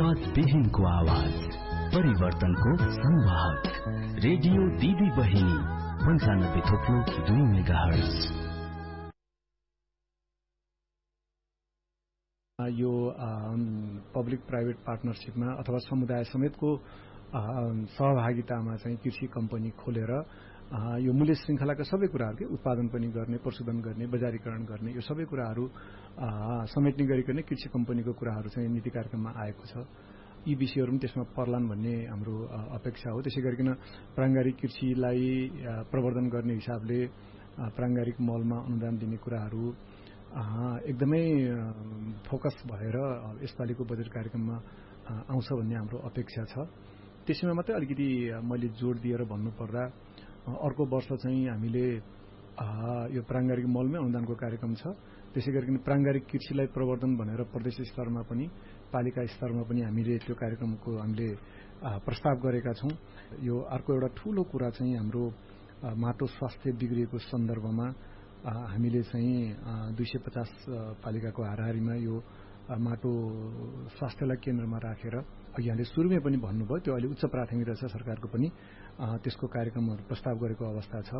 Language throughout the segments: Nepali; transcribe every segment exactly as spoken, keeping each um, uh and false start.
आवाज विहीनको आवाज, परिवर्तनको संवाहक, रेडियो दिदी बहिनी पन्चानब्बे थोप्लो दुई मेगाहर्ज। यो पब्लिक प्राइभेट पार्टनरशिपमा अथवा समुदाय समेतको सहभागितामा चाहिँ कृषि कम्पनी खोलेर यो मूल्य श्रृंखलाका सबै कुराहरू उत्पादन पनि गर्ने, प्रशोधन गर्ने, बजारीकरण गर्ने, यो सबै कुराहरू समेट्ने गरिकन कृषि कम्पनीको कुराहरू चाहिँ नीति कार्यक्रममा आएको छ। यी विषयहरू पनि त्यसमा पर्लान् भन्ने हाम्रो अपेक्षा हो। त्यसै गरिकन प्राङ्गारिक कृषिलाई प्रवर्धन गर्ने हिसाबले प्राङ्गारिक मलमा अनुदान दिने कुराहरू एकदमै फोकस भएर यसपालिको बजेट कार्यक्रममा आउँछ भन्ने हाम्रो अपेक्षा छ। त्यसैमा मात्रै अलिकति मैले जोड दिएर भन्नुपर्दा अर्को वर्ष चाहिँ हामीले यो प्राङ्गारिक मलमै अनुदानको कार्यक्रम छ। त्यसै गरिकन प्राङ्गारिक कृषिलाई प्रवर्धन भनेर प्रदेश स्तरमा पनि पालिका स्तरमा पनि हामीले त्यो कार्यक्रमको हामीले प्रस्ताव गरेका छौं। यो अर्को एउटा ठूलो कुरा चाहिँ हाम्रो माटो स्वास्थ्य बिग्रिएको सन्दर्भमा हामीले चाहिँ दुई सय पचास पालिकाको हाराहारीमा यो माटो स्वास्थ्यलाई केन्द्रमा राखेर यहाँले सुरुमै पनि भन्नुभयो त्यो अलि उच्च प्राथमिकता छ सरकारको पनि, त्यसको कार्यक्रमहरू प्रस्ताव गरेको अवस्था छ।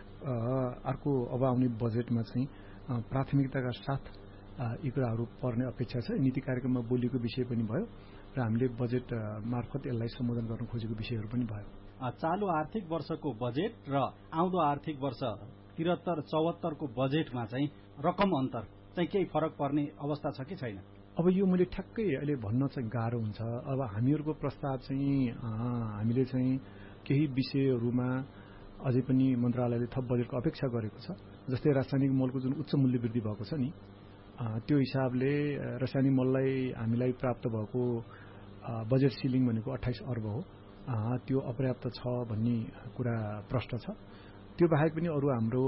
अर्को अब आउने बजेटमा चाहिँ प्राथमिकताका साथ यी कुराहरू पर्ने अपेक्षा छ। नीति कार्यक्रममा बोलिएको विषय पनि भयो र हामीले बजेट मार्फत यसलाई सम्बोधन गर्न खोजेको विषयहरू पनि भयो। चालु आर्थिक वर्षको बजेट र आउँदो आर्थिक वर्ष त्रिहत्तर चौहत्तरको बजेटमा चाहिँ रकम अन्तर चाहिँ केही फरक पर्ने अवस्था छ कि छैन? अब यो मैले ठ्याक्कै अहिले भन्न चाहिँ गाह्रो हुन्छ। अब हामीहरूको प्रस्ताव चाहिँ हामीले चाहिँ केही विषयहरूमा अझै पनि मन्त्रालयले थप बजेटको अपेक्षा गरेको छ। जस्तै रासायनिक मलको जुन उच्च मूल्य वृद्धि भएको छ नि, त्यो हिसाबले रासायनिक मललाई हामीलाई प्राप्त भएको बजेट सिलिङ भनेको अट्ठाइस अर्ब हो, त्यो अपर्याप्त छ भन्ने कुरा प्रष्ट छ। त्यो बाहेक पनि अरू हाम्रो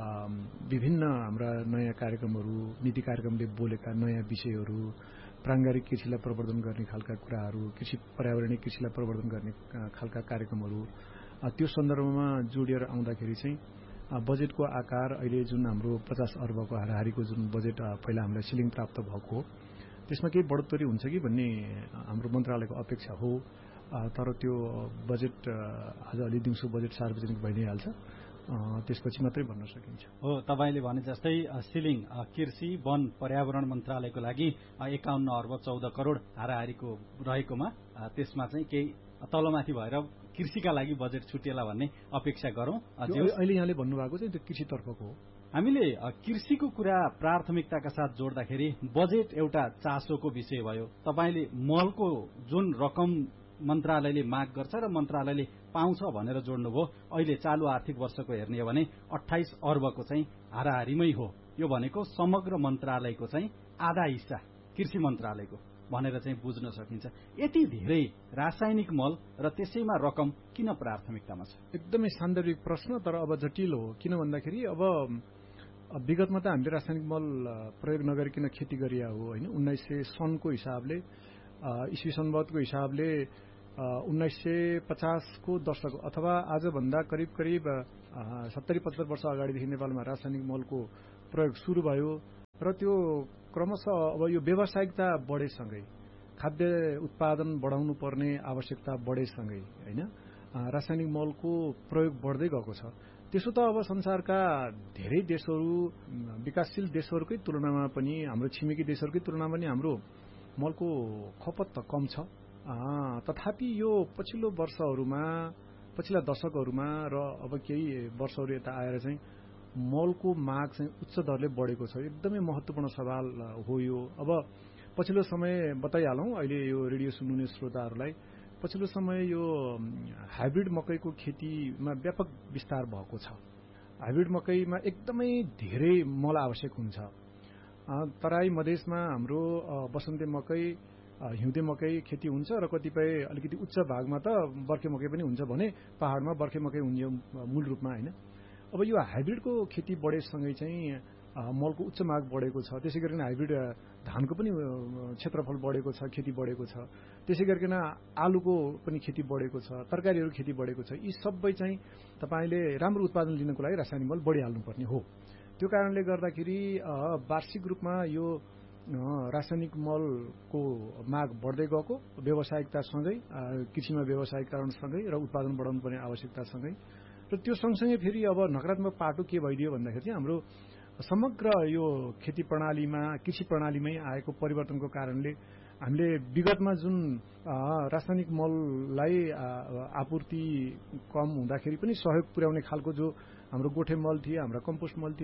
विभिन्न हाम्रा नयाँ कार्यक्रमहरू, नीति कार्यक्रमले बोलेका नयाँ विषयहरू, प्राङ्गारिक कृषिलाई प्रवर्धन गर्ने खालका कुराहरू, कृषि पर्यावरणीय कृषिलाई प्रवर्धन गर्ने खालका कार्यक्रमहरू, त्यो सन्दर्भमा जोडिएर आउँदाखेरि चाहिँ बजेटको आकार अहिले जुन हाम्रो पचास अर्बको हाराहारीको जुन बजेट पहिला हामीलाई सिलिङ प्राप्त भएको हो त्यसमा केही बढोत्तरी हुन्छ कि भन्ने हाम्रो मन्त्रालयको अपेक्षा हो। तर त्यो बजेट आज अलि दिउँसो बजेट सार्वजनिक भइ नै हाल्छ, त्यसपछि मात्रै भन्न सकिन्छ। हो, तपाईले भने जस्तै सिलिङ कृषि वन पर्यावरण मन्त्रालयको लागि एकाउन्न अर्ब चौध करोड हाराहारीको रहेकोमा त्यसमा चाहिँ केही तलमाथि भएर कृषिका लागि बजेट छुटिएला भन्ने अपेक्षा गरौं। अहिले यहाँले भन्नुभएको चाहिँ त्यो कृषितर्फको हो। हामीले कृषिको कुरा प्राथमिकताका साथ जोड्दाखेरि बजेट एउटा चासोको विषय भयो। तपाईले मलको जुन रकम मन्त्रालयले माग गर्छ र मन्त्रालयले पाउँछ भनेर जोड्नुभयो। अहिले चालु आर्थिक वर्षको हेर्ने हो भने अट्ठाइस अर्बको चाहिँ हाराहारीमै हो। यो भनेको समग्र मन्त्रालयको चाहिँ आधा हिस्सा कृषि मन्त्रालयको भनेर चाहिँ बुझ्न सकिन्छ। यति धेरै रासायनिक मल र त्यसैमा रकम किन प्राथमिकतामा छ? एकदमै सान्दर्भिक प्रश्न, तर अब जटिल हो। किन भन्दाखेरि अब विगतमा त हामीले रासायनिक मल प्रयोग नगरिकन खेती गरिया हो होइन। उन्नाइस सय सनको हिसाबले, इस्वी सनबद्धको हिसाबले उन्नाइस सय पचासको दशक अथवा आजभन्दा करिब करिब सत्तरी पचहत्तर वर्ष अगाडिदेखि नेपालमा रासायनिक मलको प्रयोग सुरु भयो र त्यो क्रमशः अब यो व्यावसायिकता बढेसँगै, खाद्य उत्पादन बढाउनु पर्ने आवश्यकता बढेसँगै होइन रासायनिक मलको प्रयोग बढ्दै गएको छ। त्यसो त अब संसारका धेरै देशहरू, विकासशील देशहरूकै तुलनामा पनि, हाम्रो छिमेकी देशहरूकै तुलनामा पनि हाम्रो मलको खपत त कम छ। तथापि यो पछिल्लो वर्षहरूमा, पछिल्ला दशकहरूमा र अब केही वर्षहरू यता आएर चाहिँ मलको माग चाहिँ उच्च दरले बढेको छ। एकदमै महत्त्वपूर्ण सवाल हो यो। अब पछिल्लो समय बताइहालौं अहिले यो रेडियो सुन्नुहुने श्रोताहरूलाई, पछिल्लो समय यो हाइब्रिड मकैको खेतीमा व्यापक विस्तार भएको छ। हाइब्रिड मकैमा एकदमै धेरै मल आवश्यक हुन्छ। तराई मधेसमा हाम्रो बसन्ते मकै, हिउँदे मकै खेती हुन्छ र कतिपय अलिकति उच्च भागमा त बर्खे मकै पनि हुन्छ भने पहाडमा बर्खे मकै हुन्छ मूल रूपमा होइन। अब यो हाइब्रिडको खेती बढेसँगै चाहिँ मलको उच्च माग बढेको छ। त्यसै गरिकन हाइब्रिड धानको पनि क्षेत्रफल बढेको छ, खेती बढेको छ। त्यसै गरिकन आलुको पनि खेती बढेको छ, तरकारीहरू खेती बढेको छ। यी सबै चाहिँ तपाईले राम्रो उत्पादन लिनको लागि रासायनिक मल बढिहाल्नुपर्ने हो। त्यो कारणले गर्दाखेरि वार्षिक रूपमा यो रासायनिक मलको माग बढ्दै गएको व्यावसायिकतासँगै कृषिमा व्यावसायिकरणसँगै र उत्पादन बढाउनु पर्ने आवश्यकतासँगै र त्यो सँगसँगै फेरि अब नकारात्मक पाटो के भइदियो भन्दाखेरि चाहिँ हाम्रो समग्र यो खेती प्रणालीमा कृषि प्रणालीमै आएको परिवर्तनको कारणले हामीले विगतमा जुन रासायनिक मललाई आपूर्ति कम हुँदाखेरि पनि सहयोग पुर्याउने खालको जो हाम्रो गोठे मल थिए, हाम्रा कम्पोस्ट मल थिए,